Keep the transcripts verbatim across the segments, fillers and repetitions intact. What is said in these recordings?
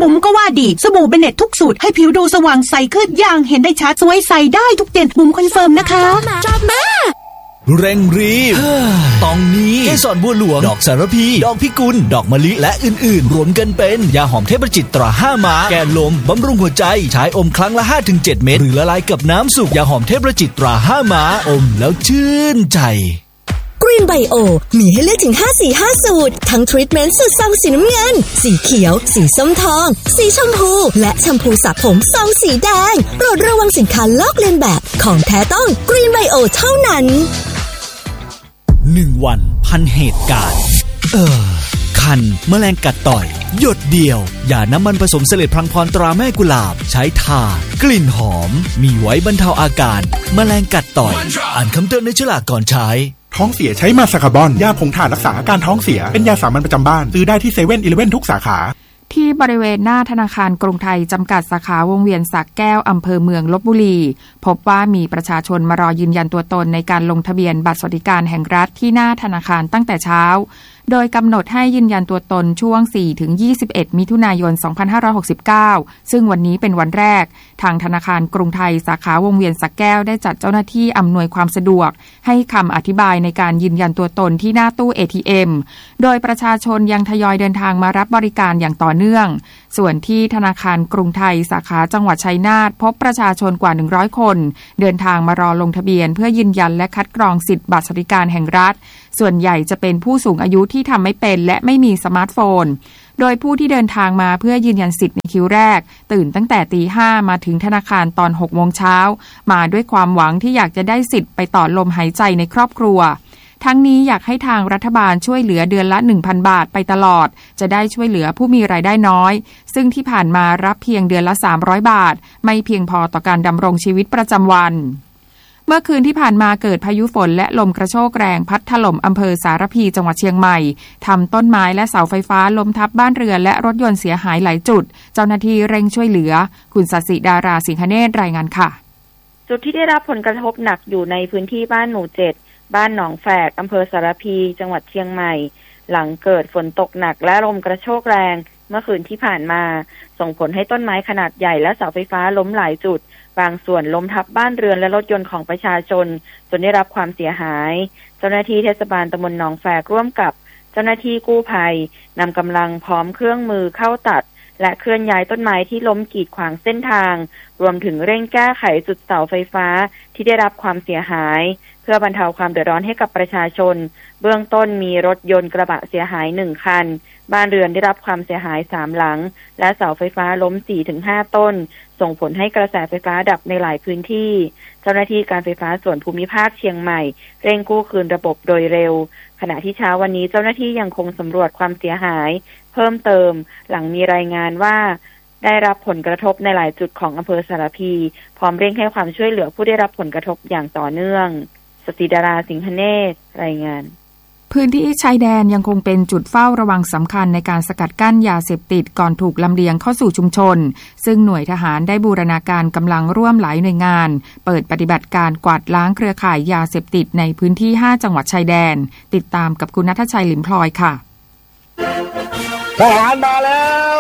บุ๋มก็ว่าดีสบู่เบเน็ตทุกสูตรให้ผิวดูสว่างใสขึ้นอย่างเห็นได้ชัดสวยใสได้ทุกเดือนบุ๋มคอนเฟิร์มนะคะชอบมากเร่งรีบตองนี้เกสรบัวหลวงดอกสารพีดอกพิกุลดอกมะลิและอื่นๆรวมกันเป็นยาหอมเทพจิตตราห้าม้าแก้ลมบำรุงหัวใจใช้อมครั้งละ ห้าถึงเจ็ด เม็ดหรือละลายกับน้ำสุกยาหอมเทพจิตตราห้าม้าอมแล้วชื่นใจกรีนไบโอมีให้เลือกถึงห้าสีห้าสูตรทั้งทรีทเมนต์สูตรซองสีน้ำเงินสีเขียวสีส้มทองสีชมพูและแชมพูสระผมซองสีแดงโปรดระวังสินค้าลอกเลียนแบบของแท้ต้องกรีนไบโอเท่านั้นหนึ่งวันพันเหตุการณ์เออคันแมลงกัดต่อยหยดเดียวอย่าน้ำมันผสมเสลดพลังพรตราแม่กุหลาบใช้ทากลิ่นหอมมีไว้บรรเทาอาการแมลงกัดต่อยอ่านคำเตือนในฉลากก่อนใช้ท้องเสียใช้มาซาคาบอนยาผงถ่านรักษาอาการท้องเสียเป็นยาสามัญประจำบ้านซื้อได้ที่เซเว่นอีเลฟเว่นทุกสาขาที่บริเวณหน้าธนาคารกรุงไทยจำกัดสาขาวงเวียนสักแก้วอำเภอเมืองลพบุรีพบว่ามีประชาชนมารอยืนยันตัวตนในการลงทะเบียนบัตรสวัสดิการแห่งรัฐที่หน้าธนาคารตั้งแต่เช้าโดยกำหนดให้ยืนยันตัวตนช่วง สี่ถึงยี่สิบเอ็ด มิถุนายน สองพันห้าร้อยหกสิบเก้า ซึ่งวันนี้เป็นวันแรกทางธนาคารกรุงไทยสาขาวงเวียนสักแก้วได้จัดเจ้าหน้าที่อำนวยความสะดวกให้คำอธิบายในการยืนยันตัวตนที่หน้าตู้ เอ ที เอ็ม โดยประชาชนยังทยอยเดินทางมารับบริการอย่างต่อเนื่องส่วนที่ธนาคารกรุงไทยสาขาจังหวัดชัยนาทพบประชาชนกว่าหนึ่งร้อยคนเดินทางมารอลงทะเบียนเพื่อยืนยันและคัดกรองสิทธิบัตรสวัสดิการแห่งรัฐส่วนใหญ่จะเป็นผู้สูงอายุที่ทำไม่เป็นและไม่มีสมาร์ทโฟนโดยผู้ที่เดินทางมาเพื่อยืนยันสิทธิ์ในคิวแรกตื่นตั้งแต่ตีห้ามาถึงธนาคารตอนหกโมงเช้ามาด้วยความหวังที่อยากจะได้สิทธิ์ไปต่อลมหายใจในครอบครัวทั้งนี้อยากให้ทางรัฐบาลช่วยเหลือเดือนละ หนึ่งพัน บาทไปตลอดจะได้ช่วยเหลือผู้มีรายได้น้อยซึ่งที่ผ่านมารับเพียงเดือนละสามร้อยบาทไม่เพียงพอต่อการดำรงชีวิตประจำวันเมื่อคืนที่ผ่านมาเกิดพายุฝนและลมกระโชกแรงพัดถล่มอำเภอสารพีจังหวัดเชียงใหม่ทำต้นไม้และเสาไฟฟ้าล้มทับบ้านเรือนและรถยนต์เสียหายหลายจุดเจ้าหน้าที่เร่งช่วยเหลือคุณศศิดาราสิงหเนตรรายงานค่ะจุดที่ได้รับผลกระทบหนักอยู่ในพื้นที่บ้านหมู่เจ็ดบ้านหนองแฝกอำเภอสารพีจังหวัดเชียงใหม่หลังเกิดฝนตกหนักและลมกระโชกแรงเมื่อคืนที่ผ่านมาส่งผลให้ต้นไม้ขนาดใหญ่และเสาไฟฟ้าล้มหลายจุดบางส่วนล้มทับบ้านเรือนและรถยนต์ของประชาชนจนได้รับความเสียหายเจ้าหน้าที่เทศบาลตำบลหนองแฝกร่วมกับเจ้าหน้าที่กู้ภัยนำกำลังพร้อมเครื่องมือเข้าตัดและเคลื่อนย้ายต้นไม้ที่ล้มกีดขวางเส้นทางรวมถึงเร่งแก้ไขจุดเสาไฟฟ้าที่ได้รับความเสียหายเพื่อบรรเทาความเดือดร้อนให้กับประชาชนเบื้องต้นมีรถยนต์กระบะเสียหายหนึ่งคันบ้านเรือนได้รับความเสียหายสามหลังและเสาไฟฟ้าล้ม สี่ถึงห้า ต้นส่งผลให้กระแสไฟฟ้าดับในหลายพื้นที่เจ้าหน้าที่การไฟฟ้าส่วนภูมิภาคเชียงใหม่เร่งกู้คืนระบบโดยเร็วขณะที่เช้าวันนี้เจ้าหน้าที่ยังคงสำรวจความเสียหายเพิ่มเติมหลังมีรายงานว่าได้รับผลกระทบในหลายจุดของอำเภอสารพีพร้อมเร่งให้ความช่วยเหลือผู้ได้รับผลกระทบอย่างต่อเนื่องศศิดาราสิงหเนตรรายงานพื้นที่ชายแดนยังคงเป็นจุดเฝ้าระวังสำคัญในการสกัดกั้นยาเสพติดก่อนถูกลำเลียงเข้าสู่ชุมชนซึ่งหน่วยทหารได้บูรณาการกำลังร่วมหลายหน่วยงานเปิดปฏิบัติการกวาดล้างเครือข่ายยาเสพติดในพื้นที่ห้าจังหวัดชายแดนติดตามกับคุณณัฐชัยหลิมพลอยค่ะทหารมาแล้ว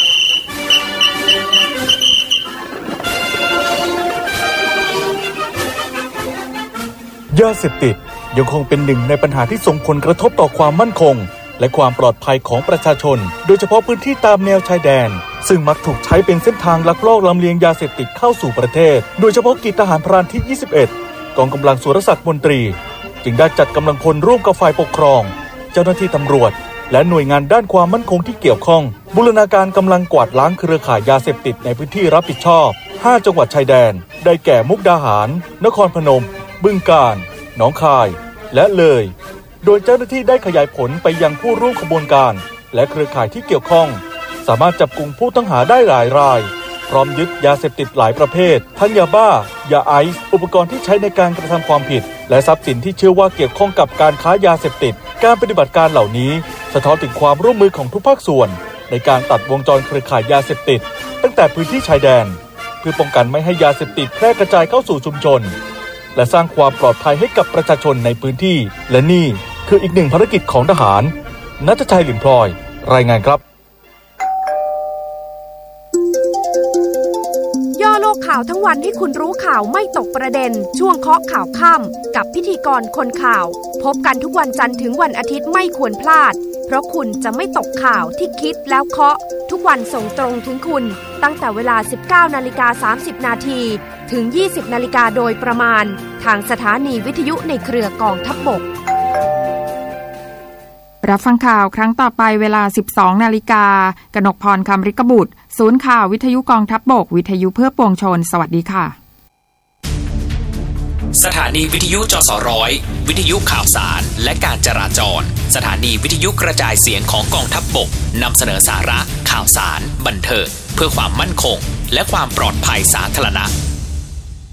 ยาเสพติดยังคงเป็นหนึ่งในปัญหาที่ส่งผลกระทบต่อความมั่นคงและความปลอดภัยของประชาชนโดยเฉพาะพื้นที่ตามแนวชายแดนซึ่งมักถูกใช้เป็นเส้นทางลักลอบลำเลียงยาเสพติดเข้าสู่ประเทศโดยเฉพาะกิจทหารพรานที่ยี่สิบเอ็ดกองกำลังสุรศักดิ์มนตรีจึงได้จัดกำลังพลร่วมกับฝ่ายปกครองเจ้าหน้าที่ตำรวจและหน่วยงานด้านความมั่นคงที่เกี่ยวข้องบูรณาการกำลังกวาดล้างเครือข่ายยาเสพติดในพื้นที่รับผิดชอบห้าจังหวัดชายแดนได้แก่มุกดาหารนครพนมบึงกาฬหนองคายและเลยโดยเจ้าหน้าที่ได้ขยายผลไปยังผู้ร่วมขบวนการและเครือข่ายที่เกี่ยวข้องสามารถจับกุมผู้ต้องหาได้หลายรายพร้อมยึดยาเสพติดหลายประเภททั้งยาบ้ายาไอซ์อุปกรณ์ที่ใช้ในการกระทำความผิดและทรัพย์สินที่เชื่อว่าเกี่ยวข้องกับการค้ายาเสพติดการปฏิบัติการเหล่านี้สะท้อนถึงความร่วมมือของทุกภาคส่วนในการตัดวงจรเครือข่ายยาเสพติดตั้งแต่พื้นที่ชายแดนเพื่อป้องกันไม่ให้ยาเสพติดแพร่กระจายเข้าสู่ชุมชนและสร้างความปลอดภัยให้กับประชาชนในพื้นที่และนี่คืออีกหนึ่งภารกิจของทหารณัฐชัยหลิมพลอยรายงานครับกข่าวทั้งวันให้คุณรู้ข่าวไม่ตกประเด็นช่วงเคาะข่าวค่ำกับพิธีกรคนข่าวพบกันทุกวันจันทร์ถึงวันอาทิตย์ไม่ควรพลาดเพราะคุณจะไม่ตกข่าวที่คิดแล้วเคาะทุกวันส่งตรงถึงคุณตั้งแต่เวลา สิบเก้านาฬิกาสามสิบนาทีถึง ยี่สิบนาฬิกาโดยประมาณทางสถานีวิทยุในเครือกองทัพบกรับฟังข่าวครั้งต่อไปเวลา สิบสองนาฬิกากนกพรคำริกบุตรศูนย์ข่าววิทยุกองทัพบกวิทยุเพื่อปวงชนสวัสดีค่ะสถานีวิทยุจสร้อยวิทยุข่าวสารและการจราจรสถานีวิทยุกระจายเสียงของกองทัพบกนำเสนอสาระข่าวสารบันเทิงเพื่อความมั่นคงและความปลอดภัยสาธารณะ